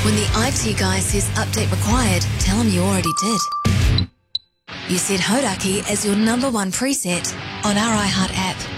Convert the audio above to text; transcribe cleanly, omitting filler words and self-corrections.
When the IT guy says update required, tell him you already did. You set Hodaki as your #1 preset on our iHeart app.